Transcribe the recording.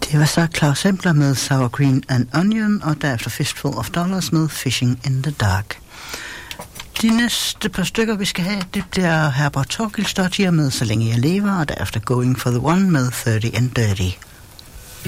Det var så Claus Hempler med Sour Cream and Onion, og derefter Fistful of Dollars med Fishing in the Dark. De næste par stykker, vi skal have, det bliver Herbert Thorkildsdottir med Så længe jeg lever, og derefter Going for the One med 30 and Dirty.